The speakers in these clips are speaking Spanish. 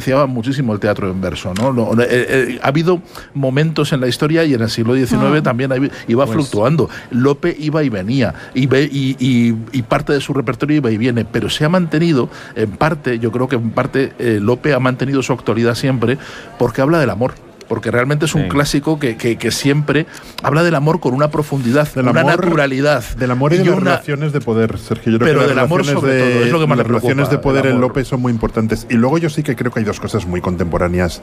apreciaba muchísimo el teatro en verso, ¿no? Ha habido momentos en la historia y en el siglo XIX también iba fluctuando. Lope iba y venía, y parte de su repertorio iba y viene, pero se ha mantenido, en parte, yo creo que en parte Lope ha mantenido su actualidad siempre porque habla del amor. Porque realmente es un clásico que siempre habla del amor con una profundidad, una naturalidad. Del amor y de las relaciones de poder, Sergio. Yo creo pero que del amor sobre todo, es lo que más las le preocupa, relaciones de poder en Lope son muy importantes. Y luego yo sí que creo que hay dos cosas muy contemporáneas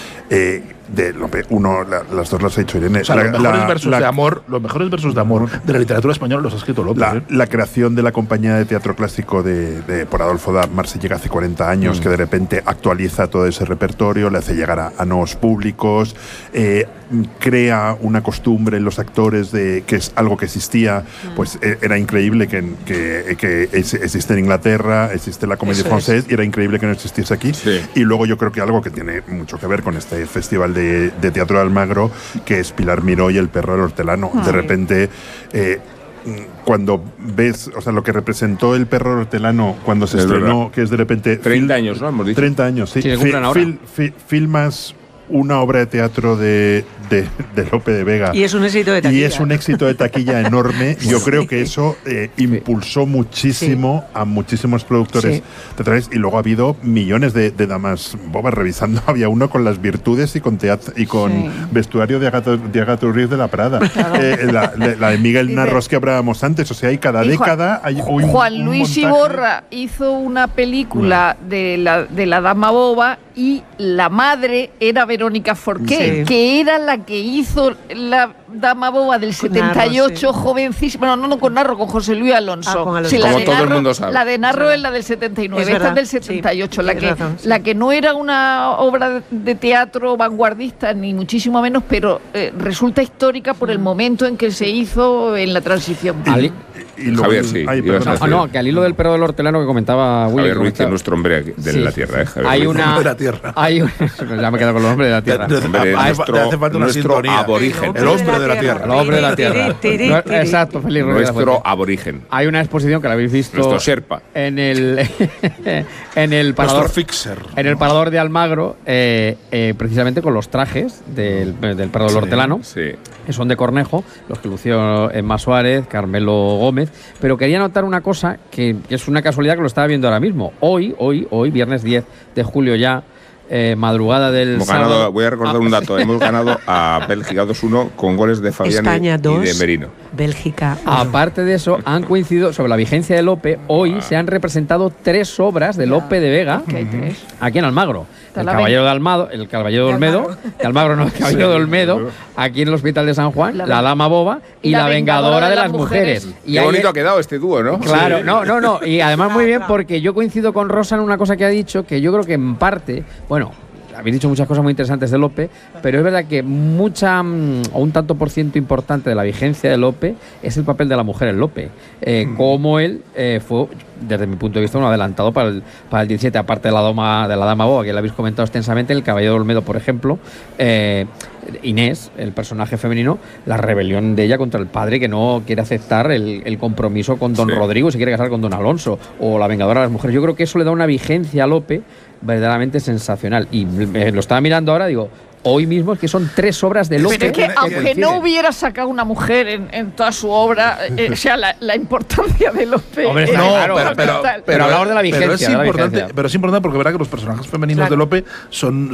de Lope. Uno, las dos las ha hecho Irene. O sea, los mejores versos de amor de la literatura española los ha escrito Lope. La creación de la compañía de teatro clásico por Adolfo da Marsella hace 40 años, que de repente actualiza todo ese repertorio, le hace llegar a nuevos públicos, crea una costumbre en los actores que es algo que existía, pues era increíble que existe en Inglaterra, existe la Comédie Française, y era increíble que no existiese aquí. Sí. Y luego yo creo que algo que tiene mucho que ver con este festival de teatro de Almagro, que es Pilar Miró y El perro del hortelano. De repente, cuando ves, o sea, lo que representó El perro del hortelano cuando se estrenó, verdad, que es de repente 30 años, ¿no? Hemos dicho 30 años, sí. Filmas una obra de teatro de Lope de Vega. Y es un éxito de taquilla. Y es un éxito de taquilla enorme. Yo creo que eso impulsó muchísimo a muchísimos productores teatrales. Y luego ha habido millones de damas bobas revisando. Había uno con las virtudes y con vestuario de Agatha Ruiz de la Prada. Claro. La de Miguel Narros que hablábamos antes. O sea, hay cada década hay Juan Luis Iborra hizo una película de la Dama Boba, y la madre era Verónica Forqué, que era la que hizo la Dama Boba del 78, jovencísima. No con Narro, con José Luis Alonso. Como todo el mundo sabe. La de Narro es la del 79, esta es del 78. La que no era una obra de teatro vanguardista, ni muchísimo menos, pero resulta histórica por el momento en que se hizo en la transición. Javier, que al hilo del perro del hortelano que comentaba Willy. Javier Ruiz, que es nuestro hombre de la tierra, Javier. Hay una... de la tierra. Ya me quedo con los hombres de la tierra. Nuestro aborigen. El hombre de la tierra. El hombre de la tierra. Exacto, feliz. Nuestro aborigen. Hay una exposición que la habéis visto. Nuestro Sherpa. En el parador. Fixer. En el parador de Almagro, precisamente con los trajes del perro del hortelano, que son de Cornejo, los que lució Emma Suárez, Carmelo Gómez. Pero quería notar una cosa que es una casualidad que lo estaba viendo ahora mismo. Hoy, viernes 10 de julio ya, madrugada del sábado. Voy a recordar un dato. Hemos ganado a Bélgica 2-1 con goles de Fabián España 2, y de Merino. Bélgica 1. Aparte de eso, han coincidido sobre la vigencia de Lope. Hoy se han representado 3 obras de Lope de Vega aquí en Almagro. El Caballero de Olmedo, de Almagro no, el Caballero de Olmedo, aquí en el Hospital de San Juan, la Dama Boba y la Vengadora de las Mujeres. Qué bonito ha quedado este dúo, ¿no? Claro, no. Y además muy bien, porque yo coincido con Rosa en una cosa que ha dicho, que yo creo que en parte, bueno, habéis dicho muchas cosas muy interesantes de Lope, pero es verdad que o un tanto por ciento importante de la vigencia de Lope es el papel de la mujer en Lope. Como él fue, desde mi punto de vista, un adelantado para el 17, aparte de la Dama Boba, que la habéis comentado extensamente, el Caballero de Olmedo, por ejemplo. Inés, el personaje femenino, la rebelión de ella contra el padre que no quiere aceptar el compromiso con don Rodrigo y se quiere casar con don Alonso, o la Vengadora de las Mujeres. Yo creo que eso le da una vigencia a Lope verdaderamente sensacional. Y lo estaba mirando ahora, digo, hoy mismo es que son 3 obras de Lope. Pero es que aunque no hubiera sacado una mujer en toda su obra, o sea, la importancia de Lope. Hombre, pero hablamos de la vigencia. Pero es importante porque verá que los personajes femeninos de Lope son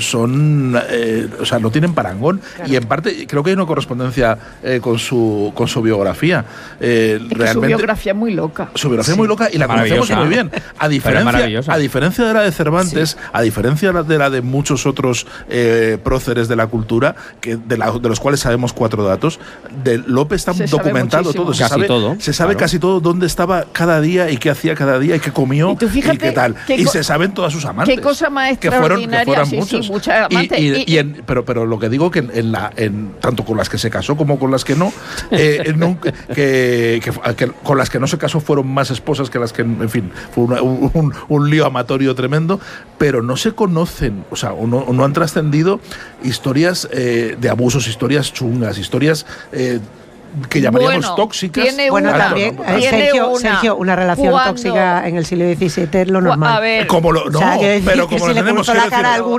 o sea, no tienen parangón. Y en parte creo que hay una correspondencia con su biografía. Realmente, su biografía es muy loca. Su biografía es muy loca y la conocemos muy bien. A diferencia de la de Cervantes, a diferencia de la de muchos otros próceres de la cultura, de los cuales sabemos 4 datos, de Lope está documentado todo. Se sabe casi todo dónde estaba cada día y qué hacía cada día y qué comió y qué tal. Y se saben todas sus amantes. Qué cosa más extraordinaria. Que fueron muchas amantes. Pero lo que digo que tanto con las que se casó como con las que no, que con las que no se casó fueron más esposas que las que, en fin, fue un lío amatorio tremendo, pero no se conocen, o sea, no han trascendido historias de abusos, historias chungas, historias que llamaríamos tóxicas. También, Sergio, una relación tóxica en el siglo XVII es lo normal. Pero como lo tenemos que decir.